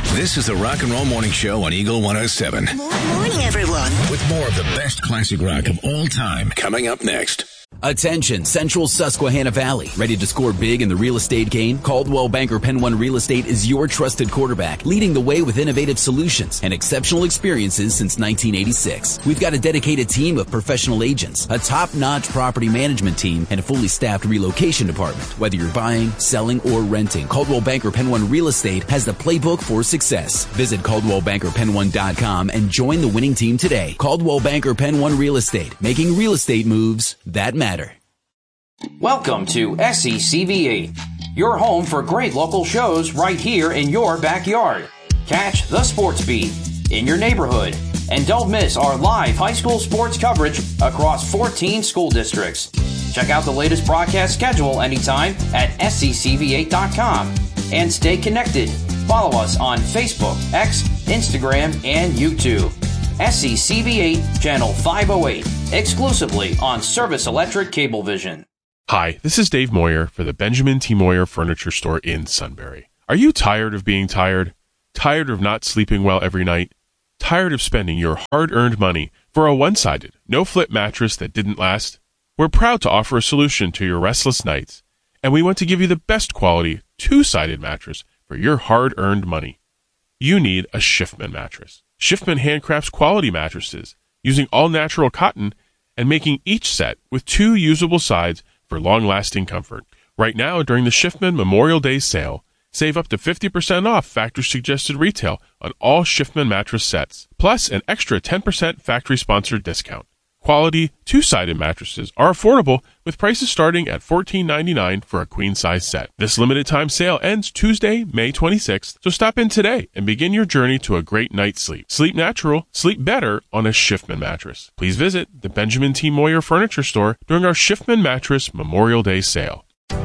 This is the Rock and Roll Morning Show on Eagle 107. Morning, everyone. With more of the best classic rock of all time coming up next. Attention, Central Susquehanna Valley. Ready to score big in the real estate game? Coldwell Banker Penn One Real Estate is your trusted quarterback, leading the way with innovative solutions and exceptional experiences since 1986. We've got a dedicated team of professional agents, a top-notch property management team, and a fully staffed relocation department. Whether you're buying, selling, or renting, Coldwell Banker Penn One Real Estate has the playbook for success. Visit ColdwellBankerPenn1.com and join the winning team today. Coldwell Banker Penn One Real Estate, making real estate moves that matter. Welcome to SECV8, your home for great local shows right here in your backyard. Catch the Sports Beat in your neighborhood, and don't miss our live high school sports coverage across 14 school districts. Check out the latest broadcast schedule anytime at SECV8.com and stay connected. Follow us on Facebook, X, Instagram, and YouTube. SECV8 Channel 508, exclusively on Service Electric Cablevision. Hi, this is Dave Moyer for the Benjamin T. Moyer Furniture Store in Sunbury. Are you tired of being tired? Tired of not sleeping well every night? Tired of spending your hard-earned money for a one-sided, no-flip mattress that didn't last? We're proud to offer a solution to your restless nights, and we want to give you the best quality two-sided mattress for your hard-earned money. You need a Schiffman mattress. Schiffman handcrafts quality mattresses using all-natural cotton and making each set with two usable sides for long-lasting comfort. Right now, during the Schiffman Memorial Day sale, save up to 50% off factory-suggested retail on all Schiffman mattress sets, plus an extra 10% factory-sponsored discount. Quality two-sided mattresses are affordable with prices starting at $14.99 for a queen-size set. This limited-time sale ends Tuesday, May 26th, so stop in today and begin your journey to a great night's sleep. Sleep natural, sleep better on a Schiffman mattress. Please visit the Benjamin T. Moyer Furniture Store during our Schiffman Mattress Memorial Day sale.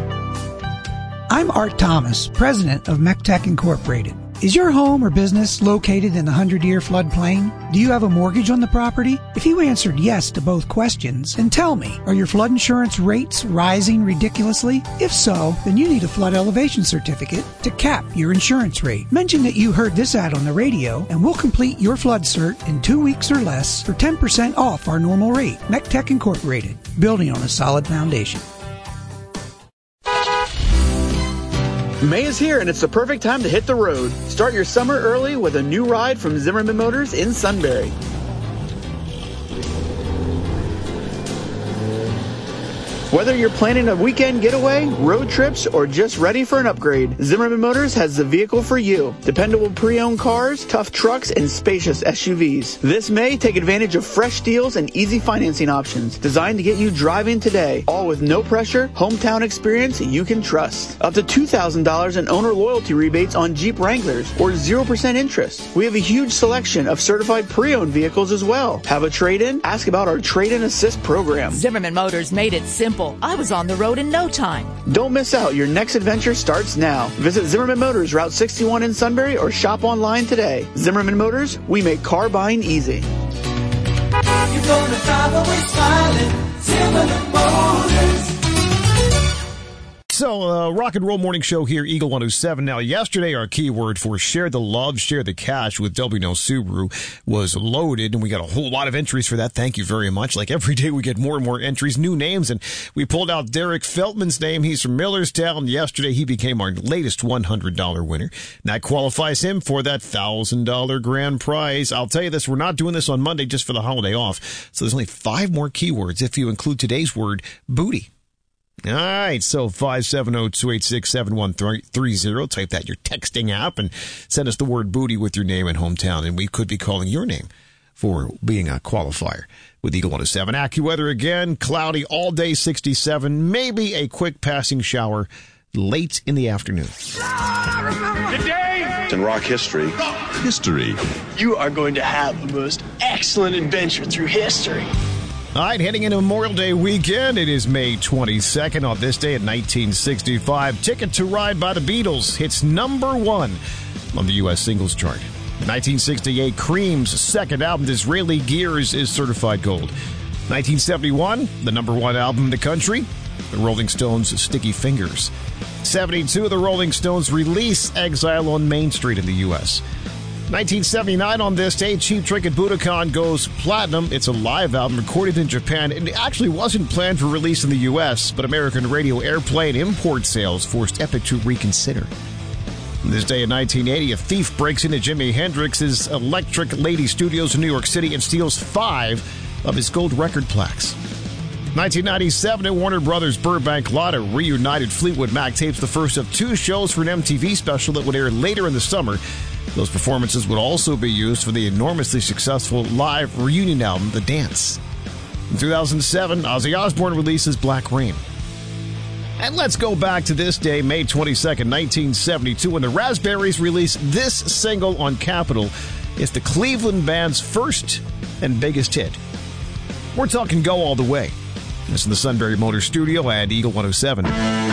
I'm Art Thomas, president of MechTech Incorporated. Is your home or business located in the 100-year floodplain? Do you have a mortgage on the property? If you answered yes to both questions, then tell me, are your flood insurance rates rising ridiculously? If so, then you need a flood elevation certificate to cap your insurance rate. Mention that you heard this ad on the radio, and we'll complete your flood cert in 2 weeks or less for 10% off our normal rate. MechTech Incorporated, building on a solid foundation. May is here, and it's the perfect time to hit the road. Start your summer early with a new ride from Zimmerman Motors in Sunbury. Whether you're planning a weekend getaway, road trips, or just ready for an upgrade, Zimmerman Motors has the vehicle for you. Dependable pre-owned cars, tough trucks, and spacious SUVs. This May, take advantage of fresh deals and easy financing options designed to get you driving today. All with no pressure, hometown experience you can trust. Up to $2,000 in owner loyalty rebates on Jeep Wranglers or 0% interest. We have a huge selection of certified pre-owned vehicles as well. Have a trade-in? Ask about our trade-in assist program. Zimmerman Motors made it simple. I was on the road in no time. Don't miss out. Your next adventure starts now. Visit Zimmerman Motors, Route 61 in Sunbury, or shop online today. Zimmerman Motors, we make car buying easy. You're gonna drive away smiling. Zimmerman Motors. So, Rock and Roll Morning Show here, Eagle 107. Now, yesterday, our keyword for Share the Love, Share the Cash with W&L Subaru was loaded, and we got a whole lot of entries for that. Thank you very much. Like every day, we get more and more entries, new names, and we pulled out Derek Feltman's name. He's from Millerstown. Yesterday, he became our latest $100 winner. And that qualifies him for that $1,000 grand prize. I'll tell you this, we're not doing this on Monday just for the holiday off. So there's only 5 more keywords if you include today's word, booty. All right, so 570-286-7130. Type that in your texting app and send us the word booty with your name and hometown, and we could be calling your name for being a qualifier with Eagle 107. AccuWeather again, cloudy all day, 67, maybe a quick passing shower late in the afternoon. Today in rock history. You are going to have the most excellent adventure through history. All right, heading into Memorial Day weekend. It is May 22nd. On this day in 1965, Ticket to Ride by the Beatles hits number 1 on the U.S. singles chart. 1968, Cream's second album, Disraeli Gears, is certified gold. 1971, the number 1 album in the country, the Rolling Stones' Sticky Fingers. 72, the Rolling Stones release Exile on Main Street in the U.S. 1979, on this day, Cheap Trick at Budokan goes platinum. It's a live album recorded in Japan. It actually wasn't planned for release in the U.S., but American radio airplay and import sales forced Epic to reconsider. On this day in 1980, a thief breaks into Jimi Hendrix's Electric Lady Studios in New York City and steals 5 of his gold record plaques. 1997, at Warner Brothers Burbank lot, a reunited Fleetwood Mac tapes the first of 2 shows for an MTV special that would air later in the summer. Those performances would also be used for the enormously successful live reunion album, The Dance. In 2007, Ozzy Osbourne releases Black Rain. And let's go back to this day, May 22nd, 1972, when the Raspberries released this single on Capitol. It's the Cleveland band's first and biggest hit. We're talking Go All the Way. This is the Sunbury Motor Studio at Eagle 107.